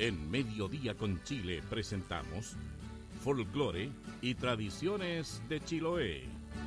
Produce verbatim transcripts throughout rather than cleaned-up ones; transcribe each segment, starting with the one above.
En Mediodía con Chile presentamos Folclore y Tradiciones de Chiloé.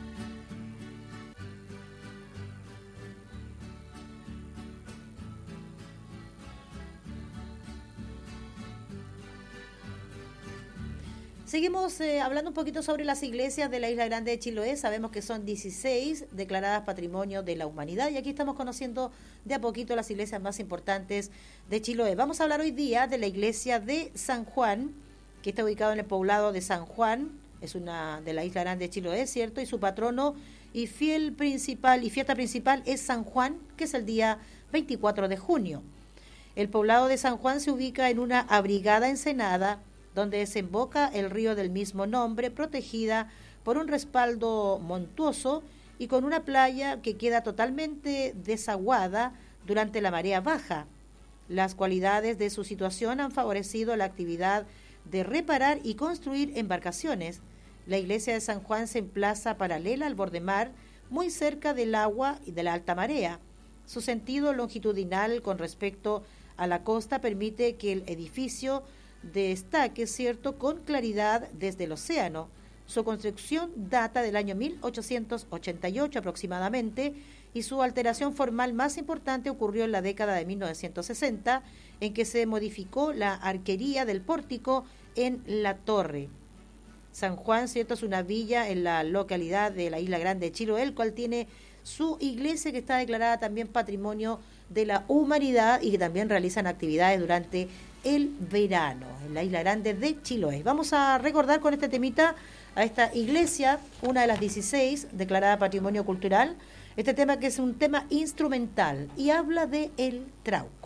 Seguimos eh, hablando un poquito sobre las iglesias de la Isla Grande de Chiloé. Sabemos que son dieciséis declaradas Patrimonio de la Humanidad y aquí estamos conociendo de a poquito las iglesias más importantes de Chiloé. Vamos a hablar hoy día de la iglesia de San Juan, que está ubicado en el poblado de San Juan, es una de la Isla Grande de Chiloé, ¿cierto? Y su patrono y fiel principal y fiesta principal es San Juan, que es el día veinticuatro de junio. El poblado de San Juan se ubica en una abrigada ensenada donde desemboca el río del mismo nombre, protegida por un respaldo montuoso y con una playa que queda totalmente desaguada durante la marea baja. Las cualidades de su situación han favorecido la actividad de reparar y construir embarcaciones. La iglesia de San Juan se emplaza paralela al borde mar, muy cerca del agua y de la alta marea. Su sentido longitudinal con respecto a la costa permite que el edificio destaque, cierto, con claridad desde el océano. Su construcción data del año mil ochocientos ochenta y ocho aproximadamente y su alteración formal más importante ocurrió en la década de mil novecientos sesenta, en que se modificó la arquería del pórtico en la torre. San Juan, cierto, es una villa en la localidad de la Isla Grande de Chiloé, el cual tiene su iglesia que está declarada también Patrimonio de la Humanidad y que también realizan actividades durante el verano en la Isla Grande de Chiloé. Vamos a recordar con este temita a esta iglesia, una de las dieciséis declarada Patrimonio Cultural, este tema que es un tema instrumental y habla de el trauco.